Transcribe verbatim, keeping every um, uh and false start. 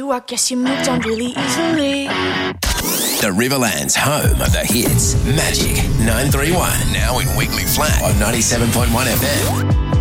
you, I guess you moved on really easily. The Riverland's home of the hits. Magic nine three one, now in weekly flat on ninety-seven point one F M.